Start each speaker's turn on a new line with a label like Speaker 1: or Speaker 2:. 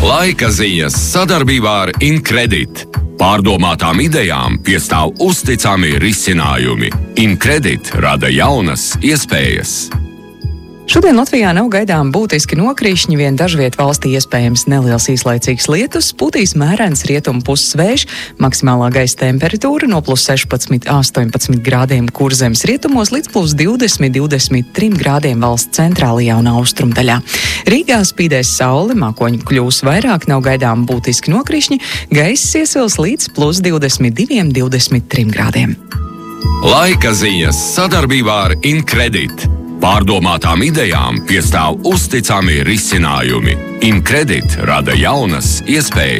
Speaker 1: Laika ziņas sadarbībā ar Incredit. Pārdomātām idejām piestāv uzticami risinājumi. Incredit rada jaunas iespējas.
Speaker 2: Šodien Latvijā nav gaidām būtiski nokrišņi, vien dažviet valstī iespējams neliels īslaicīgs lietus, pūtīs mērens rietumu puses vējš, maksimālā gaisa temperatūra no +16, 18 grādiem Kurzemes rietumos līdz +20, 23 grādiem valsts centrālajā un austrumdaļā. Rīgā spīdēs saule, mākoņu kļūs vairāk, nav gaidām būtiski nokrišņi, gaiss iesils līdz +22, 23 grādiem.
Speaker 1: Laika ziņas sadarbībā ar Incredit. Pārdomātām idejām piestāv uzticami risinājumi. Incredit rada jaunas iespējas.